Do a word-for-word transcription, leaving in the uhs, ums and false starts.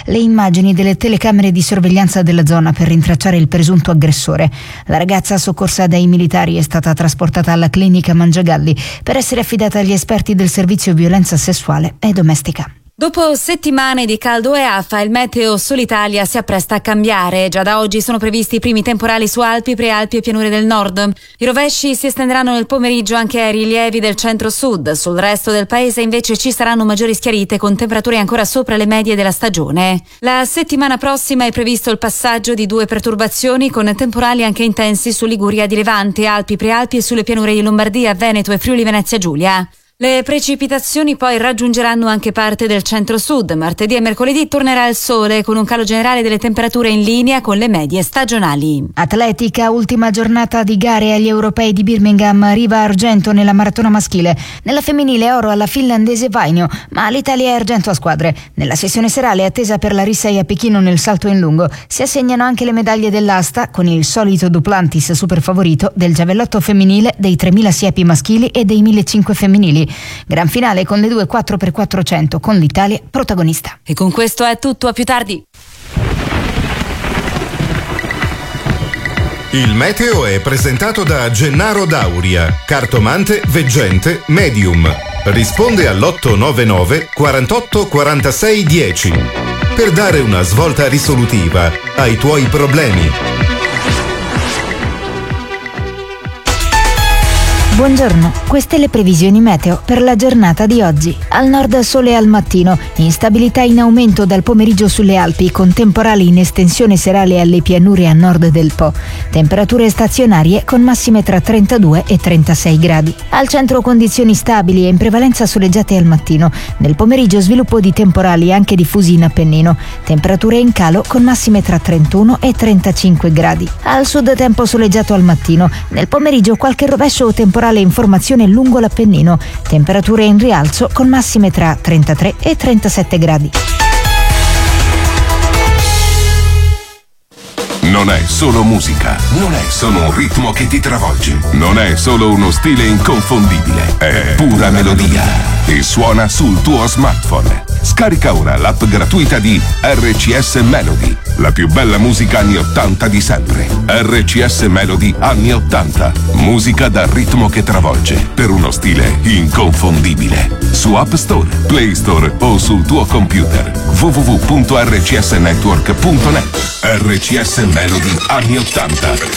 le immagini delle telecamere di sorveglianza della zona per rintracciare il presunto aggressore. La ragazza, soccorsa dai militari, è stata trasportata alla clinica Mangiagalli per essere affidata agli esperti del servizio violenza sessuale e domestica. Dopo settimane di caldo e afa, il meteo sull'Italia si appresta a cambiare. Già da oggi sono previsti i primi temporali su Alpi, Prealpi e pianure del nord. I rovesci si estenderanno nel pomeriggio anche ai rilievi del centro-sud. Sul resto del paese invece ci saranno maggiori schiarite con temperature ancora sopra le medie della stagione. La settimana prossima è previsto il passaggio di due perturbazioni con temporali anche intensi su Liguria di Levante, Alpi, Prealpi e sulle pianure di Lombardia, Veneto e Friuli Venezia Giulia. Le precipitazioni poi raggiungeranno anche parte del centro-sud. Martedì e mercoledì tornerà il sole con un calo generale delle temperature in linea con le medie stagionali. Atletica, ultima giornata di gare agli europei di Birmingham, Riva argento nella maratona maschile. Nella femminile oro alla finlandese Vainio, ma l'Italia è argento a squadre. Nella sessione serale attesa per la Rissei a Pechino nel salto in lungo si assegnano anche le medaglie dell'asta con il solito Duplantis super favorito del giavellotto femminile, dei tremila siepi maschili e dei millecinquecento femminili. Gran finale con le due quattro per quattrocento con l'Italia protagonista. E con questo è tutto, a più tardi. Il meteo è presentato da Gennaro Dauria, cartomante, veggente, medium. Risponde all'otto nove nove quarantotto quarantasei dieci per dare una svolta risolutiva ai tuoi problemi. Buongiorno, queste le previsioni meteo per la giornata di oggi. Al nord sole al mattino, instabilità in aumento dal pomeriggio sulle Alpi con temporali in estensione serale alle pianure a nord del Po. Temperature stazionarie con massime tra trentadue e trentasei gradi. Al centro condizioni stabili e in prevalenza soleggiate al mattino. Nel pomeriggio sviluppo di temporali anche diffusi in Appennino. Temperature in calo con massime tra trentuno e trentacinque gradi. Al sud tempo soleggiato al mattino. Nel pomeriggio qualche rovescio o temporale in formazione lungo l'Appennino, temperature in rialzo con massime tra trentatré e trentasette gradi. Non è solo musica, non è solo un ritmo che ti travolge, non è solo uno stile inconfondibile, è pura melodia e suona sul tuo smartphone. Scarica ora l'app gratuita di R C S Melody, la più bella musica anni ottanta di sempre. R C S Melody anni ottanta, musica dal ritmo che travolge, per uno stile inconfondibile. Su App Store, Play Store o sul tuo computer. w w w punto r c s network punto net. R C S Melody anni ottanta.